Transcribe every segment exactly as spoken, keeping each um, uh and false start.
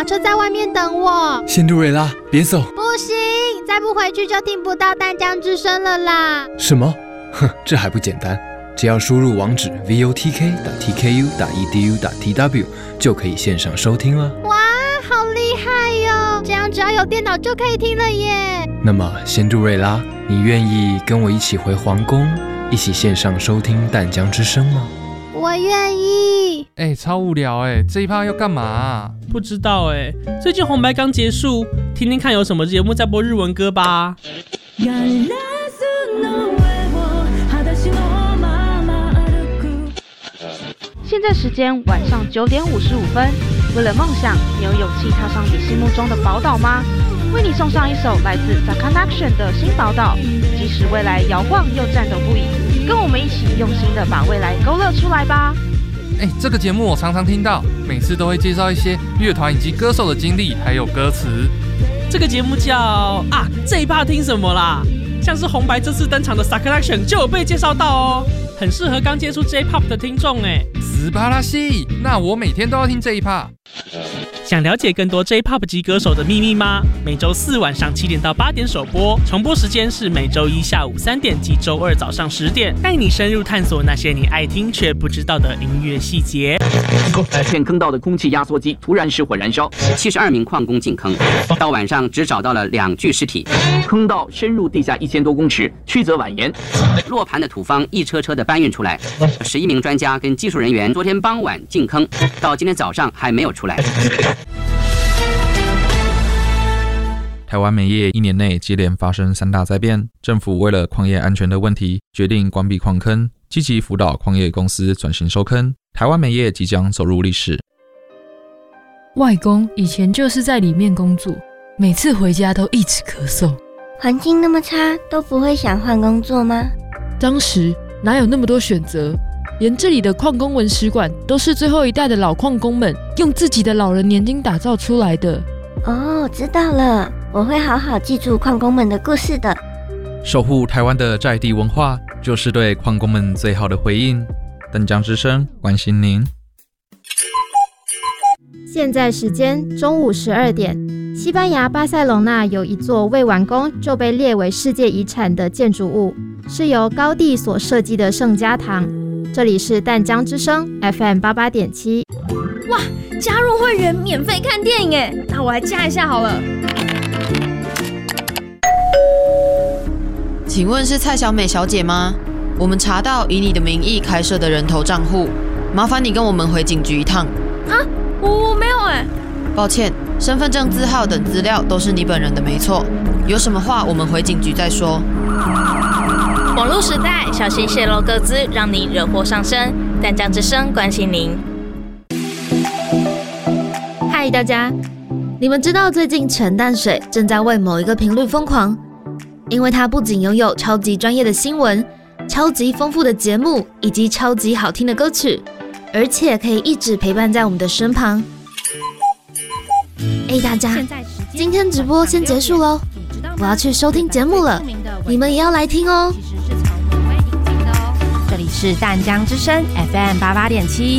车在外面等我。 仙杜瑞拉，别走！ 不行，再不回去就听不到淡江之声了啦。 什么？哼，这还不简单，只要输入网址 v o t k 点 t k u 点 e d u 点 t w 就可以线上收听了。 哇，好厉害哟！这样只要有电脑就可以听了耶。 那么仙杜瑞拉，你愿意跟我一起回皇宫，一起线上收听淡江之声吗？ 我愿意。 哎、欸，超无聊哎、欸，这一趴要干嘛、啊？ 不知道哎、欸，最近红白刚结束，听听看有什么节目在播日文歌吧。 现在时间晚上九点五十五分。为了梦想，你有勇气踏上你心目中的宝岛吗？为你送上一首来自 Sakanation 的新宝岛，即使未来摇晃又战斗不已，跟我们一起用心的把未来勾勒出来吧。 哎，这个节目我常常听到，每次都会介绍一些乐团以及歌手的经历，还有歌词。 这个节目叫啊，这一趴听什么啦？像是红白这次登场的 Sakanation 就有被介绍到哦，很适合刚接触 J-Pop 的听众哎。 斯巴拉西，那我每天都要听这一趴。 想了解更多 J-Pop 级歌手的秘密吗？每周四晚上七点到八点首播，重播时间是每周一下午三点及周二早上十点，带你深入探索那些你爱听却不知道的音乐细节。 片坑道的空气压缩机突然失火燃烧，七十二名矿工进坑，到晚上只找到了两具尸体。坑道深入地下一千多公尺，曲折蜿蜒。落盘的土方一车车的搬运出来，十一名专家跟技术人员昨天傍晚进坑，到今天早上还没有出来。 台湾煤业一年内接连发生三大灾变，政府为了矿业安全的问题，决定关闭矿坑，积极辅导矿业公司转型收坑。台湾煤业即将走入历史。 外公以前就是在里面工作，每次回家都一直咳嗽。 环境那么差，都不会想换工作吗？ 当时哪有那么多选择？连这里的矿工文史馆都是最后一代的老矿工们用自己的老人年金打造出来的。 哦，知道了，我会好好记住矿工们的故事的。 守护台湾的在地文化，就是对矿工们最好的回应。淡江之声关心您。 现在时间中午十二点，西班牙巴塞隆纳有一座未完工就被列为世界遗产的建筑物，是由高第所设计的圣家堂。这里是淡江之声 F M 八八点七。 哇，加入会员免费看电影哎，那我来加一下好了。 请问是蔡小美小姐吗？我们查到以你的名义开设的人头账户，麻烦你跟我们回警局一趟。 啊，我我没有哎。 抱歉，身份证字号等资料都是你本人的没错，有什么话我们回警局再说。 网络时代，小心泄露个资，让你惹祸上身。淡江之声关心您。 嗨，大家，你们知道最近陈淡水正在为某一个频率疯狂？因为它不仅拥有超级专业的新闻、超级丰富的节目以及超级好听的歌曲，而且可以一直陪伴在我们的身旁。哎，大家，今天直播先结束咯，我要去收听节目了，你们也要来听哦。 这里是淡江之声 F M 八八点七。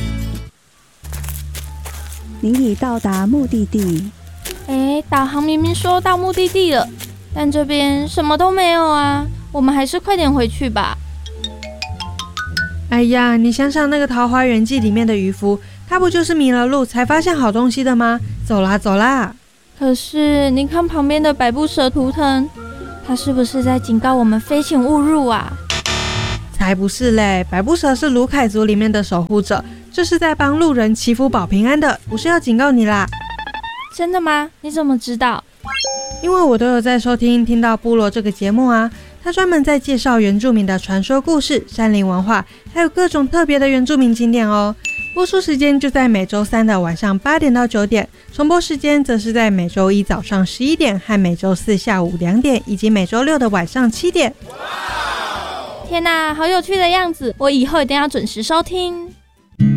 您已到达目的地。 哎，导航明明说到目的地了，但这边什么都没有啊，我们还是快点回去吧。 哎呀，你想想那个《桃花源记》里面的渔夫，他不就是迷了路才发现好东西的吗？走啦走啦！ 可是你看旁边的百步蛇图腾，他是不是在警告我们非请勿入啊？ 才不是嘞，百步蛇是卢凯族里面的守护者，这是在帮路人祈福保平安的，不是要警告你啦。 真的吗？你怎么知道？ 因为我都有在收听听到部落这个节目啊，他专门在介绍原住民的传说故事、山林文化，还有各种特别的原住民景点哦。播出时间就在每周三的晚上八点到九点，重播时间则是在每周一早上十一点和每周四下午两点，以及每周六的晚上七点。 天哪，好有趣的样子！我以后一定要准时收听。